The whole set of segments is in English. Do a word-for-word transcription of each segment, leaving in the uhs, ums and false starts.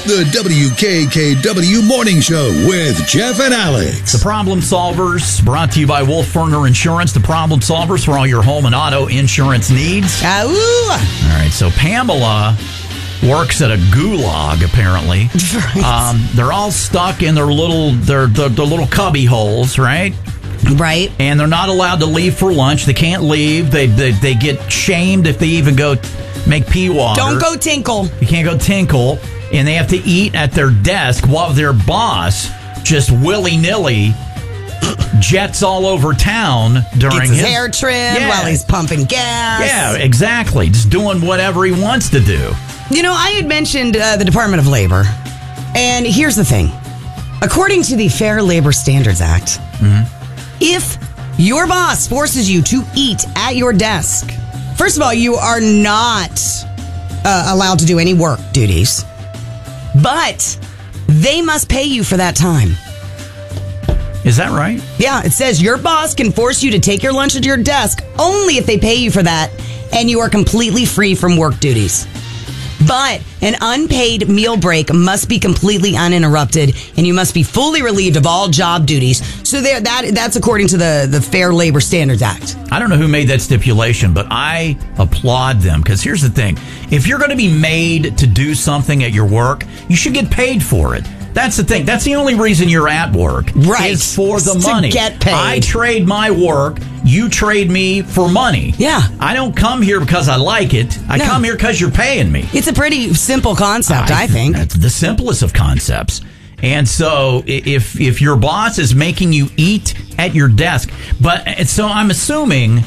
The W K K W Morning Show with Jeff and Alex. The Problem Solvers, brought to you by Wolf Ferner Insurance. The Problem Solvers for all your home and auto insurance needs. Uh, all right, so Pamela works at a gulag, apparently. Right. Um, they're all stuck in their little their, their, their little cubby holes, right? Right. And they're not allowed to leave for lunch. They can't leave. They they, they get shamed if they even go make pee water. Don't go tinkle. You can't go tinkle. And they have to eat at their desk while their boss just willy-nilly jets all over town during Gets his, his hair trimmed yeah. while he's pumping gas. Yeah, exactly. Just doing whatever he wants to do. You know, I had mentioned uh, the Department of Labor. And here's the thing. According to the Fair Labor Standards Act, mm-hmm. if your boss forces you to eat at your desk, first of all, you are not uh, allowed to do any work duties. But they must pay you for that time. Is that right? Yeah, it says your boss can force you to take your lunch at your desk only if they pay you for that and you are completely free from work duties. But an unpaid meal break must be completely uninterrupted and you must be fully relieved of all job duties. So there, that that's according to the, the Fair Labor Standards Act. I don't know who made that stipulation, but I applaud them because here's the thing. If you're going to be made to do something at your work, you should get paid for it. That's the thing. That's the only reason you're at work. Right. Is for the to money. Get paid. I trade my work. You trade me for money. Yeah. I don't come here because I like it. I no. come here because you're paying me. It's a pretty simple concept, I, I think. That's the simplest of concepts. And so if if your boss is making you eat at your desk, but so I'm assuming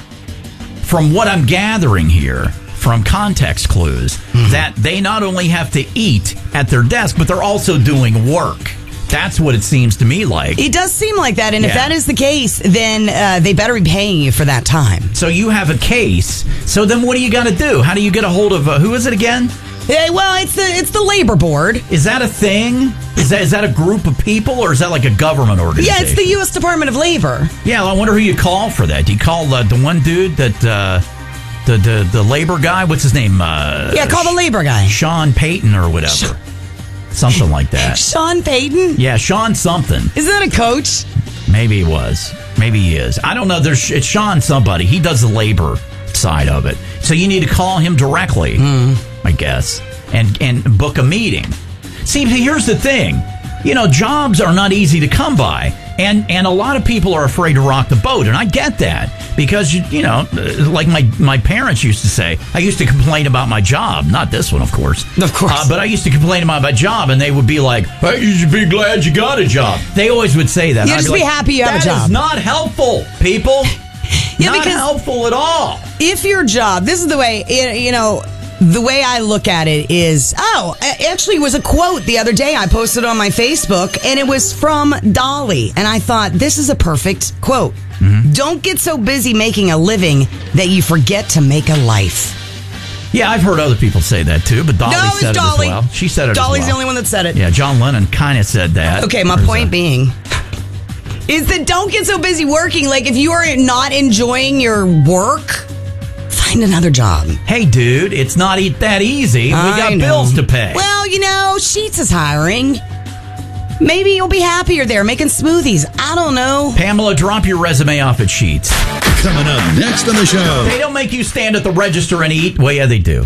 from what I'm gathering here, from context clues, mm-hmm. that they not only have to eat at their desk, but they're also doing work. That's what it seems to me like. It does seem like that. And yeah. if that is the case, then uh, they better be paying you for that time. So you have a case. So then what do you got to do? How do you get a hold of, uh, who is it again? Yeah, well, it's the it's the labor board. Is that a thing? Is that is that a group of people, or is that like a government organization? Yeah, it's the U S Department of Labor. Yeah, well, I wonder who you call for that. Do you call uh, the one dude that... Uh, The, the the labor guy, what's his name? Uh, yeah, call the labor guy. Sean Payton or whatever. Sean. Something like that. Sean Payton? Yeah, Sean something. Isn't that a coach? Maybe he was. Maybe he is. I don't know. There's It's Sean somebody. He does the labor side of it. So you need to call him directly, mm. I guess, and, and book a meeting. See, here's the thing. You know, jobs are not easy to come by. And and a lot of people are afraid to rock the boat, and I get that because you, you know, like my, my parents used to say, I used to complain about my job, not this one, of course, of course, uh, but I used to complain about my job, and they would be like, "Hey, you should be glad you got a job." They always would say that. You just be, be like, happy you have a job. That is not helpful, people. yeah, not because helpful at all. If your job, this is the way, you know. The way I look at it is, oh, actually, it was a quote the other day I posted on my Facebook, and it was from Dolly. And I thought, this is a perfect quote. Mm-hmm. Don't get so busy making a living that you forget to make a life. Yeah, I've heard other people say that too, but Dolly no, said it Dolly. as well. She said it Dolly's as well. the only one that said it. Yeah, John Lennon kind of said that. Okay, my point that? being is that don't get so busy working. Like, if you are not enjoying your work, find another job. Hey, dude, it's not that easy. We I got know. bills to pay. Well, you know, Sheetz is hiring. Maybe you'll be happier there making smoothies. I don't know. Pamela, drop your resume off at Sheetz. Coming up next on the show. They don't make you stand at the register and eat. Well, yeah, they do.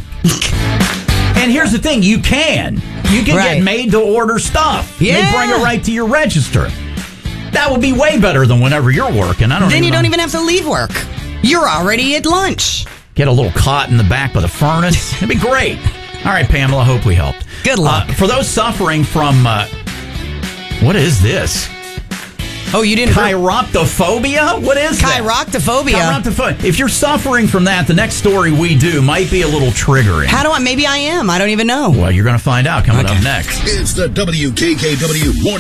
And here's the thing. You can. You can right. get made to order stuff. Yeah. They bring it right to your register. That would be way better than whenever you're working. I don't then even you know. don't even have to leave work. You're already at lunch. Get a little cot in the back of the furnace. It'd be great. All right, Pamela, hope we helped. Good luck. Uh, for those suffering from, uh, what is this? Oh, you didn't... Chiroptophobia? What is that? Chiroptophobia. Chiroptophobia. If you're suffering from that, the next story we do might be a little triggering. How do I... Maybe I am. I don't even know. Well, you're going to find out coming okay. up next. It's the W K K W Morning